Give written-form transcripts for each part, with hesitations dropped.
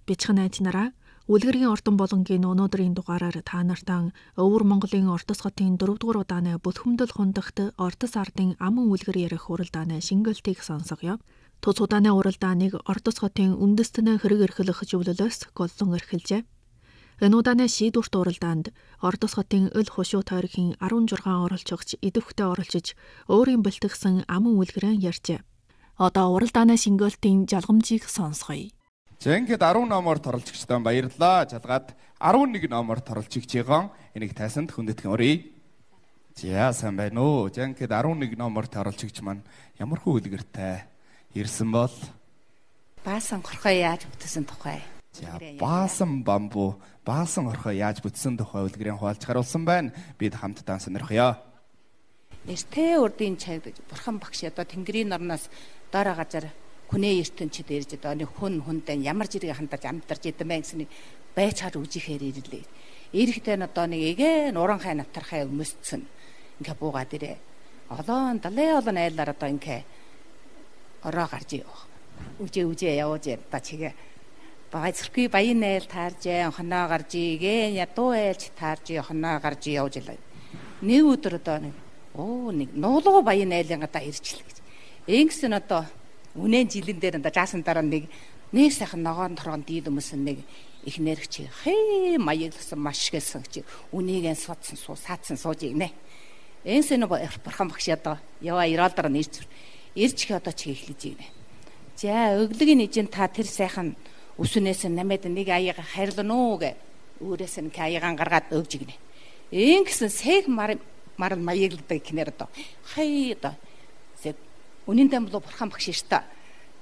бяцхан найз нараа үлгэрийн ортон болонгийн өнөөдрийн дугаараар та нартай Өвөр Монголын Ордос хотын 4-р удааны Бүлхэмдэл хундагт Ордос ардын аман үлгэр ярих уралдааны шингэлтийг сонсгоё. Тус удааны уралдааныг Ордос хотын үндэстэн хэрэг эрхлэх зөвлөлөөс голлон эрхэлжээ. Энэ удааны шийдвэрт уралдаанд Ордос хотын өл хушуу тойргийн 16 оролцогч идэвхтэй оролцож өөрийн бэлтгэсэн аман үлгэрэн ярьжээ. Одоо уралдааны шингэлтийн жалгамжийг сонсгоё. За ингээд 10 номоор оролцогчтой баярлалаа. Жалгаад 11 номоор оролцогч байгаа. Энийг тайсанд хүндэтгэн өрье. За сайн байна уу. За ингээд 11 номоор оролцогч маань ямар хөө үлгэртэй ирсэн бол баасан хорхой яаж бүтсэн тухай. За баасан бамбу, баасан хорхой яаж бүтсэн тухай үлгэрийн хуваалж харуулсан байна. Бид хамтдаа сонирхъя. Эртээ урдын чагд бурхан багш одоо тэнгэрийн орноос доороо газар хүнээ ертөнчид ирж одоо нэг хүнтэй ямар зэрэг хандаж амтарч идэм байх гэсэн байж хаар үжихээр ирлээ. Эрэхтэй нь одоо нэг эгэ нуран хай навтархай өмсцэн ингээ буугаад ирээ. Олон далайн олон айлаар одоо ингээ ороо гарч үжээ явууж та чигээ баазргүй баян айл таарж хоноо гарч игээ ядуу айлч таарж хоноо гарч явж илаа. Нэг өдөр одоо нэг нуулуу баян айлын гадаа ирчихлээ гэж. Ингэсэн одоо үнэн жилэн дээр жаасан дараа нэг сайхан ногоон торгон дийл өмсөн нэг их нэрч маягласан маш гэлсэн чи үнийгэн суудсан саацсан сууж игнэ. Энсэн бурхан багш одоо яваа ирэлдэр нь ирж одоо чи эхлэж игнэ. За өглөгийн нэжин та тэр сайхан өсөнөөс намайд нэг аяга хайрлана уу гэ өөрөөс нь аягаан гаргаад өгж игнэ. Ингэсэн сэг мар маяглагдаг гинэр одоо одоо үнэндээ бол бурхан багш ш та.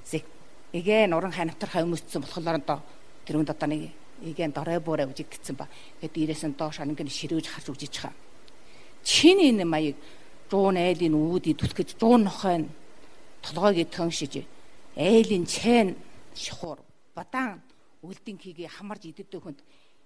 Эгэ нуран хай навтархай өмссөн болохоор одоо тэрүүнд одоо нэг эгэ дорой буурай үжигдсэн ба. Гэт ирээсэн доош ангийн ширүүж харж үжиж чаа. Чиний энэ маяг жуун айлын үүд идүүлэх гэж жуун нохойн толгойг төншиж айлын чайн шухуур бадаан үлдэн хийгээ хамарж идэдэг хүнд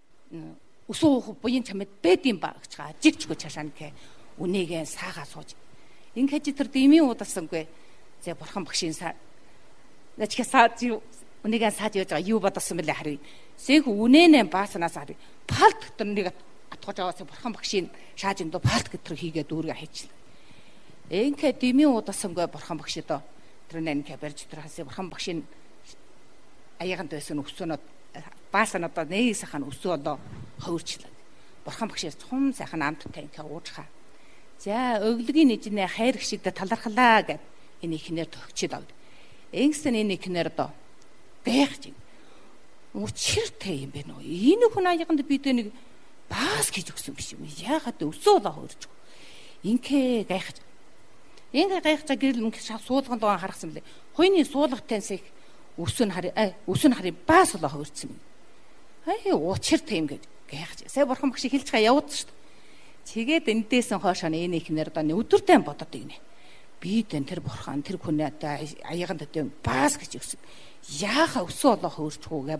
өсөөх буян чамд бэдэм ба гэж жигчгүй чашаан гэ үнийгээ саагаа сууж. Ингээд чи тэр дэмийн удалсангүй. За бурхан багшийн начиг саад үнийгээ саад яаж байгаа юу бодсон бэлээ харъя. Сэх үнэнэ бааснаас харъя. Палт гэдэг нэг атгаж аваасаа бурхан багшийн шаажинд палт гэтэр хийгээд дүүргээ хайчлаа. Ингээд дэмийн удалсангүй бурхан багш одоо тэр нэнгэ барьж тэрхээс бурхан багшийн аяганд байсан өсөнөд баасан одоо нэг сайхан өсөө одоо хөвөрчлээ. Бурхан багшээс тун сайхан амттай ингээ уужхаа. За өглөгийн нэжнээ хайр гişигдэ талархлаа гэд энэ ихнэр төгчд авд. Ингэсэн энэ ихнэр доо гайхаж. Учиртай юм бэ нөө. Энэ хүн аяганд бидээ нэг баас гэж өгсөн биш юм. Яагаад өсөө болоо хөрч. Ингээ гайхаж. Ингээ гайхаж гэрэл ингээ суулган доо харгасан блэ. Хойны суулгатайс их өсөн харин баас болоо хөрцсөн. Учиртай юм гэж гайхаж. Сая бурхан багш хэлж байгаа явуулсан шүү дээ. Тэгээд эндээсэн хоошоо энэ ихнэр доо өдөртэй бодоод игнэ. Би тэр бурхан тэр хүнээ аяганд төдөө баас гэж өгсөн. Яаха өсөө олоо хөрчихгүй гэ